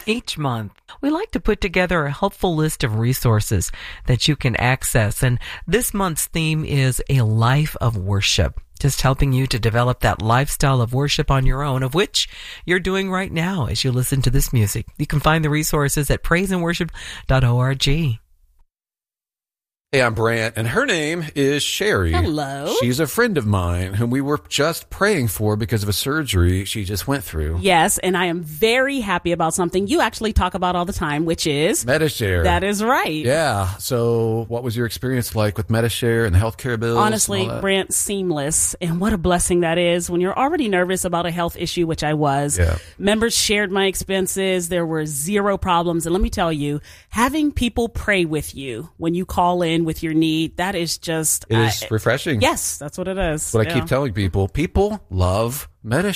Each month, we like to put together a helpful list of resources that you can access. And this month's theme is a life of worship, just helping you to develop that lifestyle of worship on your own, of which you're doing right now as you listen to this music. You can find the resources at praiseandworship.org. Hey, I'm Brant, and her name is Sherry. Hello. She's a friend of mine whom we were just praying for because of a surgery she just went through. Yes, and I am very happy about something you actually talk about all the time, which is Medi-Share. That is right. Yeah. So what was your experience like with Medi-Share and the healthcare bills? Honestly, Brant, seamless. And what a blessing that is when you're already nervous about a health issue, which I was. Yeah. Members shared my expenses. There were zero problems. And let me tell you, having people pray with you when you call in with your need, that is just... It is refreshing. Yes, that's what it is. That's what I keep telling people. People love Medi-Share.